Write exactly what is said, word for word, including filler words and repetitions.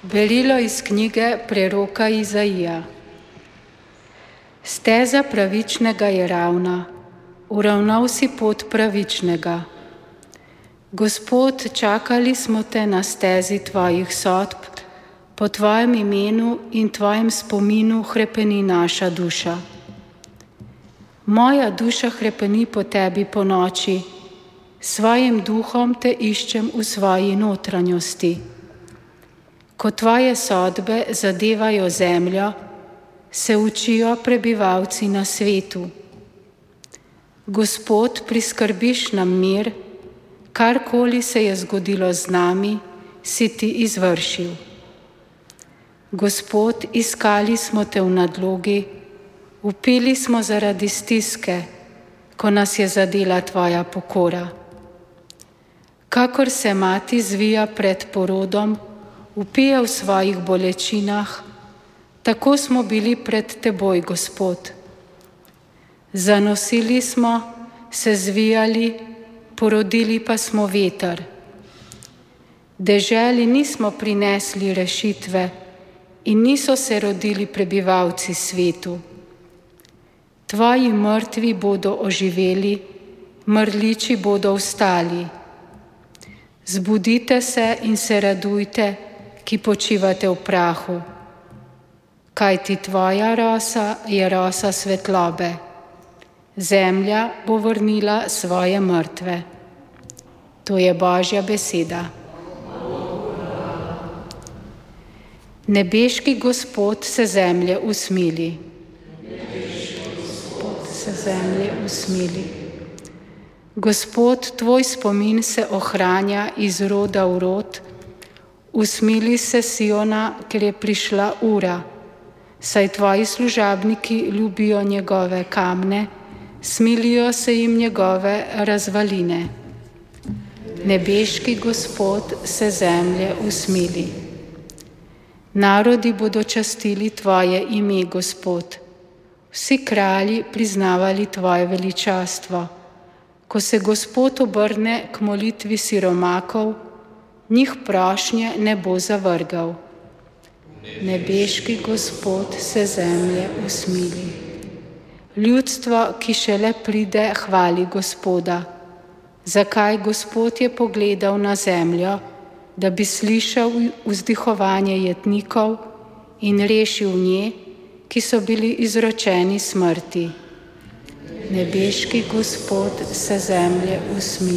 Berilo iz knjige preroka Izaija. Steza pravičnega je ravna, uravnal si pot pravičnega. Gospod, čakali smo te na stezi tvojih sodb, po tvojem imenu in tvojem spominu hrepeni naša duša. Moja duša hrepeni po tebi po noči, svojim duhom te iščem v svoji notranjosti. Ko tvoje sodbe zadevajo zemljo, se učijo prebivalci na svetu. Gospod, priskrbiš nam mir, karkoli se je zgodilo z nami, si ti izvršil. Gospod, iskali smo te v nadlogi, vpili smo zaradi stiske, ko nas je zadela tvoja pokora. Kakor se mati zvija pred porodom, vpije v svojih bolečinah, tako smo bili pred teboj, Gospod. Zanosili smo, se zvijali, porodili pa smo veter. Deželi nismo prinesli rešitve in niso se rodili prebivalci svetu. Tvoji mrtvi bodo oživeli, mrliči bodo vstali. Zbudite se in se radujte, ki počivate v prahu. Kajti tvoja rosa je rosa svetlobe. Zemlja bo vrnila svoje mrtve. To je Božja beseda. Nebeški Gospod se zemlje usmili. Gospod se zemlje usmili. Gospod, tvoj spomin se ohranja iz roda v rod, usmili se Siona, ker je prišla ura, saj tvoji služabniki ljubijo njegove kamne, smilijo se jim njegove razvaline. Nebeški Gospod se zemlje usmili. Narodi bodo častili tvoje ime, Gospod. Vsi kralji priznavali tvoje veličastvo. Ko se Gospod obrne k molitvi siromakov, njih prošnje ne bo zavrgal. Nebeški Gospod se zemlje usmili. Ljudstvo, ki šele pride, hvali Gospoda. Zakaj Gospod je pogledal na zemljo, da bi slišal vzdihovanje jetnikov in rešil nje, ki so bili izročeni smrti. Nebeški Gospod se zemlje usmili.